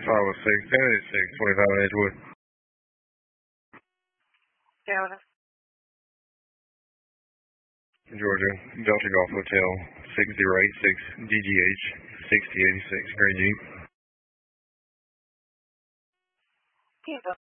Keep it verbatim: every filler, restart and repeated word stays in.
five oh six, ten eighty-six, twenty-five Edgewood. Down. Georgia, Delta Golf Hotel, six zero eight six, D G H, sixty eighty-six, Gray Jeep. Tampa.